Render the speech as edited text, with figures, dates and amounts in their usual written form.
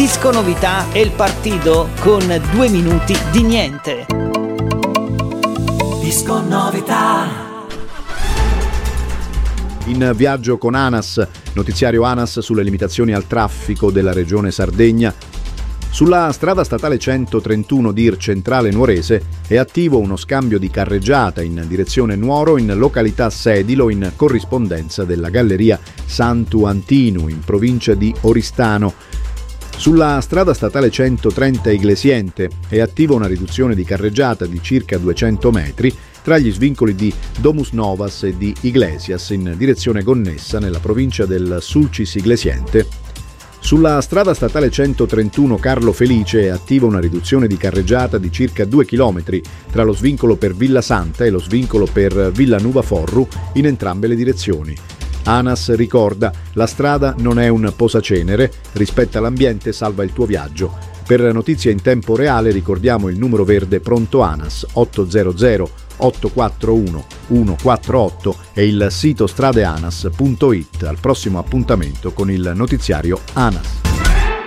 disco novità e il partito con 2 minuti di niente. Disco novità. In viaggio con ANAS, notiziario ANAS sulle limitazioni al traffico della regione Sardegna. Sulla strada statale 131 Dir Centrale Nuorese è attivo uno scambio di carreggiata in direzione Nuoro in località Sedilo in corrispondenza della galleria Santu Antinu in provincia di Oristano. Sulla strada statale 130 Iglesiente è attiva una riduzione di carreggiata di circa 200 metri tra gli svincoli di Domus Novas e di Iglesias in direzione Gonnessa nella provincia del Sulcis Iglesiente. Sulla strada statale 131 Carlo Felice è attiva una riduzione di carreggiata di circa 2 km tra lo svincolo per Villa Santa e lo svincolo per Villanuva Forru in entrambe le direzioni. ANAS ricorda: la strada non è un posacenere, rispetta l'ambiente, salva il tuo viaggio. Per notizie in tempo reale ricordiamo il numero verde pronto ANAS 800 841 148 e il sito stradeanas.it. Al prossimo appuntamento con il notiziario ANAS.